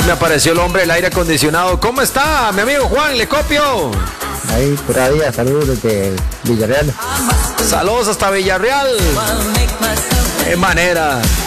me apareció el hombre del aire acondicionado. ¿Cómo está, mi amigo Juan? ¿Le copio? Ahí, pura vida, saludos desde Villarreal. Saludos hasta Villarreal. Qué manera.